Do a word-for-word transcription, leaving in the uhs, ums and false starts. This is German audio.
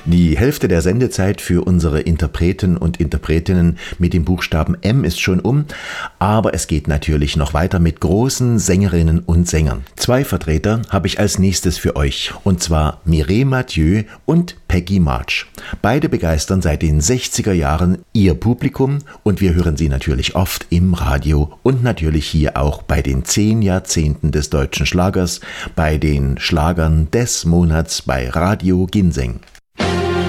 Die Hälfte der Sendezeit für unsere Interpreten und Interpretinnen mit dem Buchstaben M ist schon um, aber es geht natürlich noch weiter mit großen Sängerinnen und Sängern. Zwei Vertreter habe ich als nächstes für euch, und zwar Mireille Mathieu und Peggy March. Beide begeistern seit den sechziger Jahren ihr Publikum und wir hören sie natürlich oft im Radio und natürlich hier auch bei den zehn Jahrzehnten des deutschen Schlagers, bei den Schlagern des Monats bei Radio Ginseng.